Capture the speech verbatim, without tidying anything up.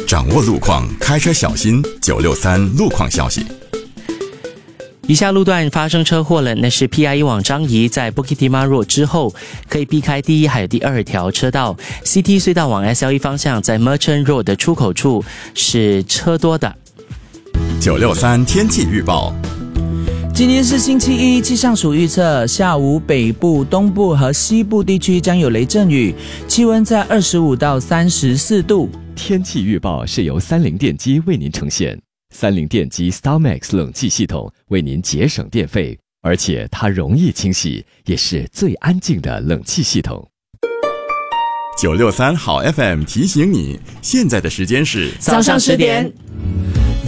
掌握路况，开车小心。九六三路况消息。 以下路段发生车祸了，那是 P I E 往樟宜在 Bukit Timah Road 之后，可以避开第一还有第二条车道。C T 隧道往 S L E 方向，在 Merchant Road 的出口处是车多的。 九六三天气预报。 今天是星期一，气象署预测下午北部、东部和西部地区将有雷阵雨，气温在二十五到三十四度。 天气预报是由三菱电机为您呈现。三菱电机 StarMax 冷气系统为您节省电费，而且它容易清洗，也是最安静的冷气系统。 九六三好 F M 提醒你，现在的时间是早上十点。